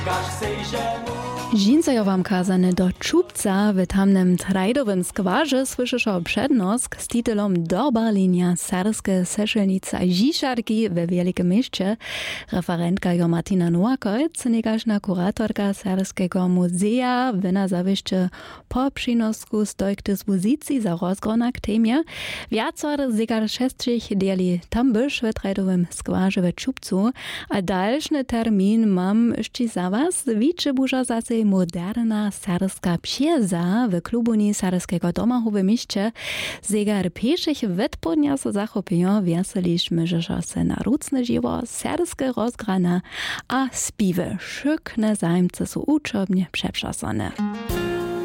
Žinca jo wam kazane do Čupca w tamnym trajdowym skwarze słyszyszał przednosk z titulom Doba linia serskie seszelnica Žišarki we Wielkim Mieście. Referentka jo Martina Nowakojc, negażna kuratorka Serskiego Muzea, wyna zawieszcze po przynosku stoi k dyspozycji za rozgrona k temie. Wiacar zegar 6 dieli tam byś w trajdowym skwarze w Čupcu, a dalszny termin mam jeszcze za was. Wiczy burza zase moderna serska psieza w klubuni Serskiego domu w mieście. Zegar pieszych wetpodnia so zachopią, wieseliśmy, że się na rucne żywo, serskie rozgrana, a spiwy szykne zajmce są uczobnie przeprzasane.